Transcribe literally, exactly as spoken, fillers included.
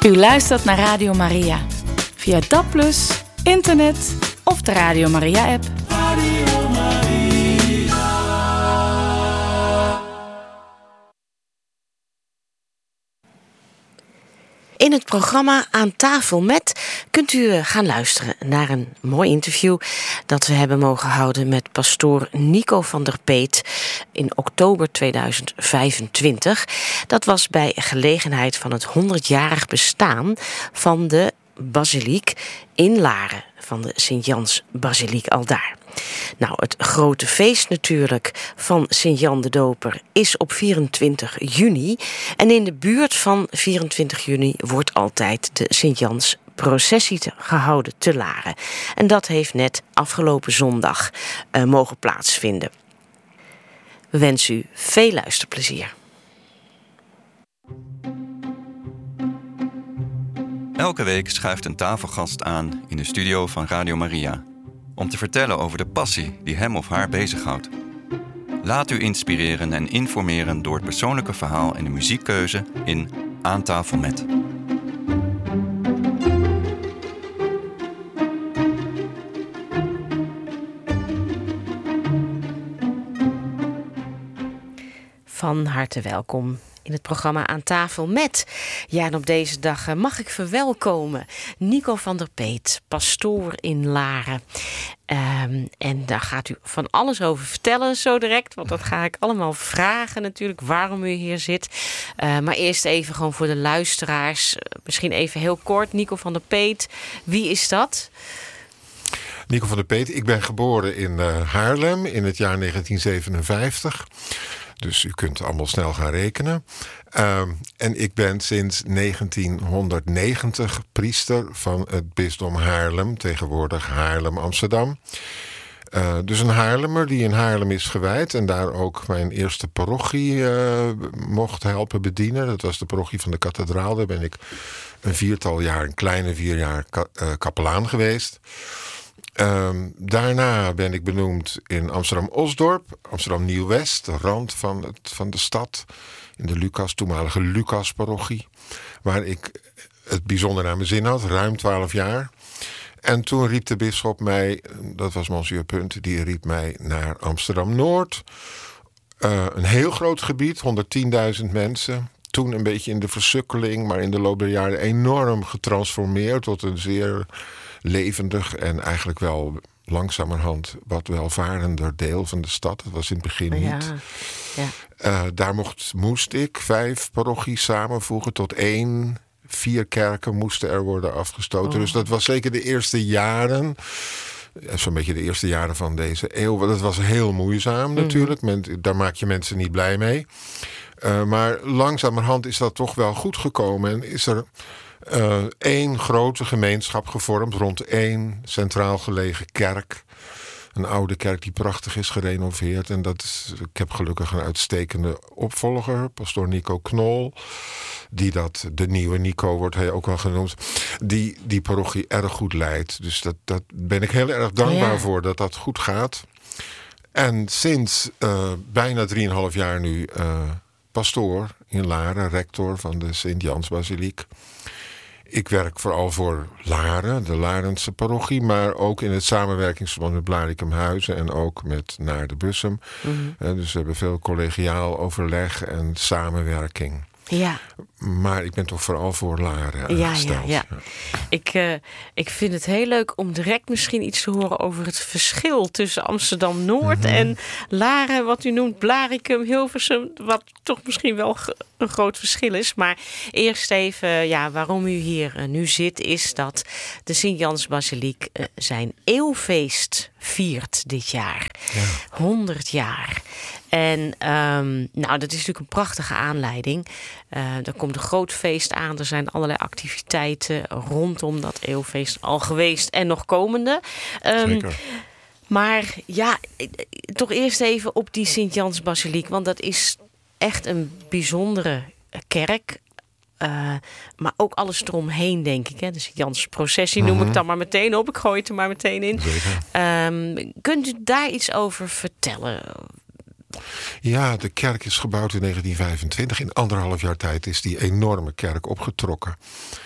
U luistert naar Radio Maria. Via D A B plus, internet of de Radio Maria-app. Radio Maria. In het programma Aan tafel met kunt u gaan luisteren naar een mooi interview dat we hebben mogen houden met pastoor Nico van der Peet in oktober tweeduizend vijfentwintig. Dat was bij gelegenheid van het honderdjarig bestaan van de basiliek in Laren, van de Sint-Jans-basiliek aldaar. Nou, het grote feest natuurlijk van Sint-Jan de Doper is op vierentwintig juni. En in de buurt van vierentwintig juni wordt altijd de Sint-Jans processie te, gehouden te Laren. En dat heeft net afgelopen zondag uh, mogen plaatsvinden. We wensen u veel luisterplezier. Elke week schuift een tafelgast aan in de studio van Radio Maria om te vertellen over de passie die hem of haar bezighoudt. Laat u inspireren en informeren door het persoonlijke verhaal en de muziekkeuze in Aan tafel met. Van harte welkom in het programma Aan tafel met. Ja, en op deze dag mag ik verwelkomen Nico van der Peet, pastoor in Laren. Um, en daar gaat u van alles over vertellen zo direct, want dat ga ik allemaal vragen natuurlijk, waarom u hier zit. Uh, maar eerst even gewoon voor de luisteraars, uh, misschien even heel kort, Nico van der Peet, wie is dat? Nico van der Peet, ik ben geboren in uh, Haarlem in het jaar negentien zevenenvijftig. Dus u kunt allemaal snel gaan rekenen. Uh, en ik ben sinds negentienhonderdnegentig priester van het bisdom Haarlem, tegenwoordig Haarlem-Amsterdam. Uh, dus een Haarlemmer die in Haarlem is gewijd en daar ook mijn eerste parochie uh, mocht helpen bedienen. Dat was de parochie van de kathedraal. Daar ben ik een viertal jaar, een kleine vier jaar ka- uh, kapelaan geweest. Um, daarna ben ik benoemd in Amsterdam-Osdorp, Amsterdam-Nieuw-West, de rand van, het, van de stad, in de Lucas, toenmalige Lucas-parochie, waar ik het bijzonder naar mijn zin had, ruim twaalf jaar. En toen riep de bisschop mij, dat was monsieur Punt, die riep mij naar Amsterdam-Noord. Uh, een heel groot gebied, honderdtienduizend mensen. Toen een beetje in de versukkeling, maar in de loop der jaren enorm getransformeerd tot een zeer levendig en eigenlijk wel langzamerhand wat welvarender deel van de stad. Dat was in het begin niet. Ja, ja. Uh, daar mocht, moest ik vijf parochies samenvoegen tot één. Vier kerken moesten er worden afgestoten. Oh. Dus dat was zeker de eerste jaren. Zo'n beetje de eerste jaren van deze eeuw. Dat was heel moeizaam natuurlijk. Mm. Men, daar maak je mensen niet blij mee. Uh, maar langzamerhand is dat toch wel goed gekomen. En is er Uh, één grote gemeenschap gevormd rond één centraal gelegen kerk. Een oude kerk die prachtig is gerenoveerd. En dat is, ik heb gelukkig een uitstekende opvolger, pastoor Nico Knol. Die dat, de nieuwe Nico wordt hij ook wel genoemd. Die die parochie erg goed leidt. Dus dat, dat ben ik heel erg dankbaar ja. voor dat dat goed gaat. En sinds uh, bijna drieënhalf jaar nu uh, pastoor in Laren, rector van de Sint-Jans-basiliek. Ik werk vooral voor Laren, de Larense parochie, maar ook in het samenwerkingsverband met Blaricumhuizen en ook met Naar de Bussum. Mm-hmm. Uh, dus we hebben veel collegiaal overleg en samenwerking. Ja. Maar ik ben toch vooral voor Laren ja, aangesteld. Ja, ja. Ik, uh, ik vind het heel leuk om direct misschien iets te horen over het verschil tussen Amsterdam-Noord mm-hmm. en Laren, wat u noemt Blaricum, Hilversum, wat toch misschien wel een groot verschil is. Maar eerst even, ja, waarom u hier uh, nu zit, is dat de Sint-Jans-basiliek uh, zijn eeuwfeest viert dit jaar. Ja. honderd jaar. En um, nou, dat is natuurlijk een prachtige aanleiding. Uh, er komt een groot feest aan. Er zijn allerlei activiteiten rondom dat eeuwfeest al geweest en nog komende. Um, Zeker. Maar ja, toch eerst even op die Sint-Jans-basiliek. Want dat is echt een bijzondere kerk. Uh, maar ook alles eromheen, denk ik. Hè? De Sint-Jans-processie noem mm-hmm. ik dan maar meteen op. Ik gooi het er maar meteen in. Um, kunt u daar iets over vertellen? Ja, de kerk is gebouwd in negentien vijfentwintig. In anderhalf jaar tijd is die enorme kerk opgetrokken.